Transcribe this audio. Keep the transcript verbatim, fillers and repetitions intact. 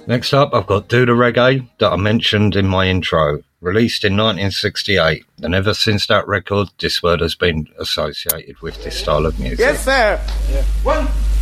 Next up, I've got Do the Reggae that I mentioned in my intro, released in nineteen sixty-eight, and ever since that record, this word has been associated with this style of music. Yes, sir. Yeah. One,